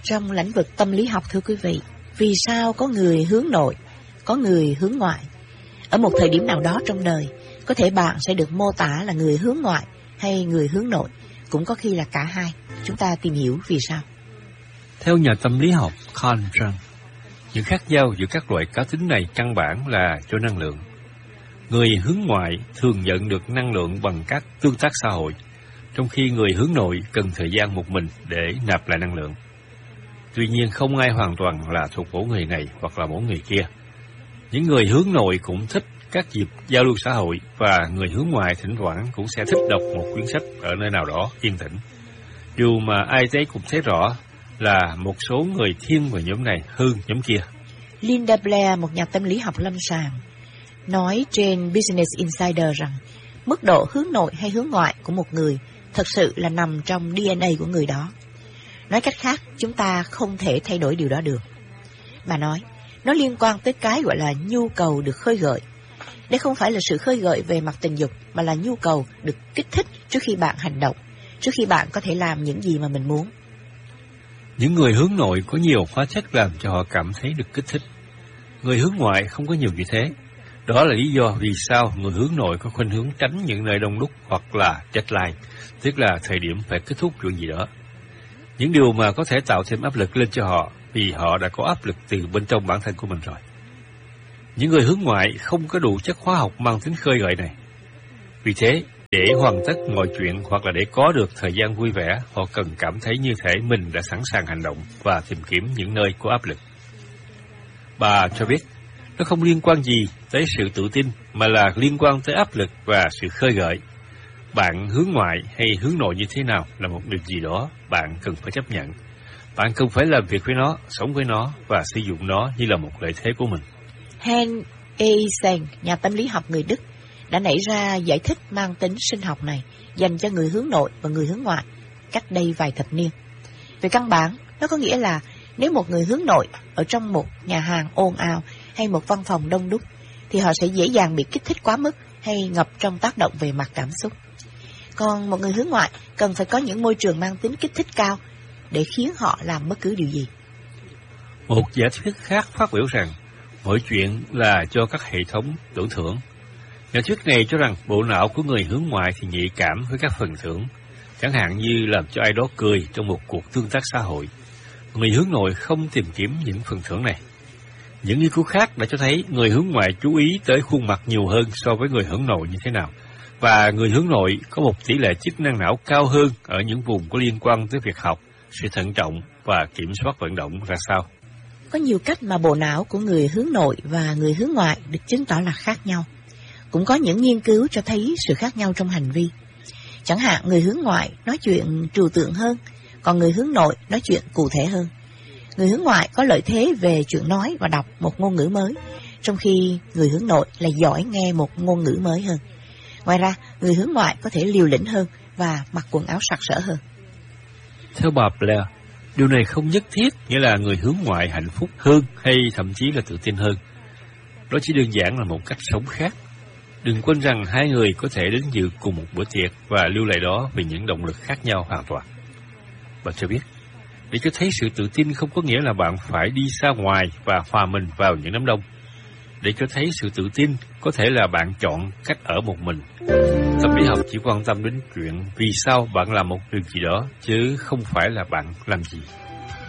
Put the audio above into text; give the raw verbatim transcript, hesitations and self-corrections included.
trong lĩnh vực tâm lý học thưa quý vị. Vì sao có người hướng nội, có người hướng ngoại? Ở một thời điểm nào đó trong đời, có thể bạn sẽ được mô tả là người hướng ngoại hay người hướng nội, cũng có khi là cả hai. Chúng ta tìm hiểu vì sao. Theo nhà tâm lý học Carl Jung, những khác nhau giữa các loại cá tính này căn bản là cho năng lượng. Người hướng ngoại thường nhận được năng lượng bằng các tương tác xã hội, trong khi người hướng nội cần thời gian một mình để nạp lại năng lượng. Tuy nhiên, không ai hoàn toàn là thuộc mẫu người này hoặc là mẫu người kia. Những người hướng nội cũng thích các dịp giao lưu xã hội, và người hướng ngoại thỉnh thoảng cũng sẽ thích đọc một quyển sách ở nơi nào đó yên tĩnh. Điều mà ai thấy cũng thấy rõ là một số người thiên về nhóm này hơn nhóm kia. Linda Blair, một nhà tâm lý học lâm sàng, nói trên Business Insider rằng mức độ hướng nội hay hướng ngoại của một người thật sự là nằm trong đê en a của người đó. Nói cách khác, chúng ta không thể thay đổi điều đó được. Bà nói, nó liên quan tới cái gọi là nhu cầu được khơi gợi. Đây không phải là sự khơi gợi về mặt tình dục, mà là nhu cầu được kích thích trước khi bạn hành động, trước khi bạn có thể làm những gì mà mình muốn. Những người hướng nội có nhiều hóa chất làm cho họ cảm thấy được kích thích. Người hướng ngoại không có nhiều như thế. Đó là lý do vì sao người hướng nội có khuynh hướng tránh những nơi đông đúc hoặc là deadline, tức là thời điểm phải kết thúc chuyện gì đó. Những điều mà có thể tạo thêm áp lực lên cho họ vì họ đã có áp lực từ bên trong bản thân của mình rồi. Những người hướng ngoại không có đủ chất hóa học mang tính khơi gợi này. Vì thế, để hoàn tất mọi chuyện hoặc là để có được thời gian vui vẻ, họ cần cảm thấy như thể mình đã sẵn sàng hành động và tìm kiếm những nơi có áp lực. Bà cho biết, nó không liên quan gì tới sự tự tin, mà là liên quan tới áp lực và sự khơi gợi. Bạn hướng ngoại hay hướng nội như thế nào là một điều gì đó bạn cần phải chấp nhận. Bạn cần phải làm việc với nó, sống với nó và sử dụng nó như là một lợi thế của mình. Hans Eysen, nhà tâm lý học người Đức, đã nảy ra giải thích mang tính sinh học này dành cho người hướng nội và người hướng ngoại cách đây vài thập niên. Về căn bản, nó có nghĩa là nếu một người hướng nội ở trong một nhà hàng ồn ào hay một văn phòng đông đúc, thì họ sẽ dễ dàng bị kích thích quá mức hay ngập trong tác động về mặt cảm xúc. Còn một người hướng ngoại cần phải có những môi trường mang tính kích thích cao để khiến họ làm bất cứ điều gì. Một giả thuyết khác phát biểu rằng mọi chuyện là do các hệ thống tưởng thưởng. Giả thuyết này cho rằng bộ não của người hướng ngoại thì nhạy cảm với các phần thưởng, chẳng hạn như làm cho ai đó cười trong một cuộc tương tác xã hội. Người hướng nội không tìm kiếm những phần thưởng này. Những nghiên cứu khác đã cho thấy người hướng ngoại chú ý tới khuôn mặt nhiều hơn so với người hướng nội như thế nào, và người hướng nội có một tỷ lệ chức năng não cao hơn ở những vùng có liên quan tới việc học, sự thận trọng và kiểm soát vận động ra sao. Có nhiều cách mà bộ não của người hướng nội và người hướng ngoại được chứng tỏ là khác nhau. Cũng có những nghiên cứu cho thấy sự khác nhau trong hành vi. Chẳng hạn người hướng ngoại nói chuyện trừu tượng hơn, còn người hướng nội nói chuyện cụ thể hơn. Người hướng ngoại có lợi thế về chuyện nói và đọc một ngôn ngữ mới, trong khi người hướng nội lại giỏi nghe một ngôn ngữ mới hơn. Ngoài ra, người hướng ngoại có thể liều lĩnh hơn và mặc quần áo sặc sỡ hơn. Theo bà Blair, điều này không nhất thiết nghĩa là người hướng ngoại hạnh phúc hơn hay thậm chí là tự tin hơn. Đó chỉ đơn giản là một cách sống khác. Đừng quên rằng hai người có thể đến dự cùng một bữa tiệc và lưu lại đó vì những động lực khác nhau hoàn toàn. Bà cho biết, để cho thấy sự tự tin không có nghĩa là bạn phải đi ra ngoài và hòa mình vào những đám đông. Để cho thấy sự tự tin có thể là bạn chọn cách ở một mình. Tâm lý học chỉ quan tâm đến chuyện vì sao bạn làm một điều gì đó, chứ không phải là bạn làm gì.